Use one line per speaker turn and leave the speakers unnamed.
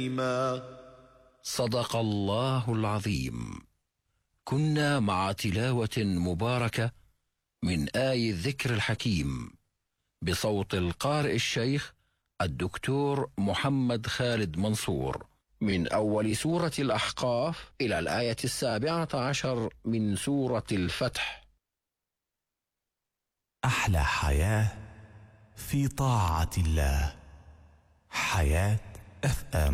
صدق الله العظيم. كنا مع تلاوة مباركة من آي الذكر الحكيم بصوت القارئ الشيخ الدكتور محمد خالد منصور من أول سورة الأحقاف إلى الآية 17 من سورة الفتح.
أحلى حياة في طاعة الله. حياة FM.